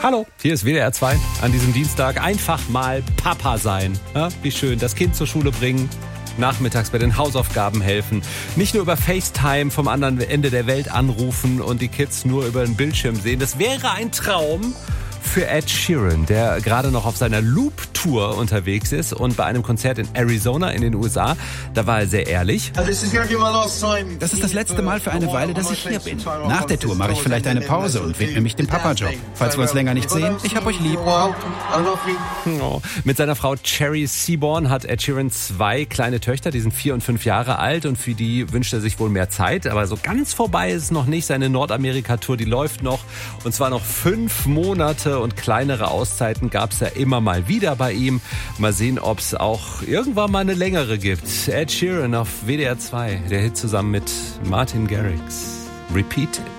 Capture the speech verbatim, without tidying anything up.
Hallo, hier ist W D R zwei an diesem Dienstag. Einfach mal Papa sein. Ja, wie schön, das Kind zur Schule bringen, nachmittags bei den Hausaufgaben helfen. Nicht nur über FaceTime vom anderen Ende der Welt anrufen und die Kids nur über den Bildschirm sehen. Das wäre ein Traum für Ed Sheeran, der gerade noch auf seiner Loop-Tour unterwegs ist und bei einem Konzert in Arizona in den U S A, da war er sehr ehrlich. Das ist das letzte Mal für eine Weile, dass ich hier bin. Nach der Tour mache ich vielleicht eine Pause und widme mich dem Papa-Job. Falls wir uns länger nicht sehen, ich hab euch lieb. Oh. Mit seiner Frau Cherry Seaborn hat Ed Sheeran zwei kleine Töchter, die sind vier und fünf Jahre alt und für die wünscht er sich wohl mehr Zeit. Aber so ganz vorbei ist es noch nicht. Seine Nordamerika-Tour, die läuft noch und zwar noch fünf Monate. Und kleinere Auszeiten gab es ja immer mal wieder bei ihm. Mal sehen, ob es auch irgendwann mal eine längere gibt. Ed Sheeran auf W D R zwei, der Hit zusammen mit Martin Garrix. Repeat It.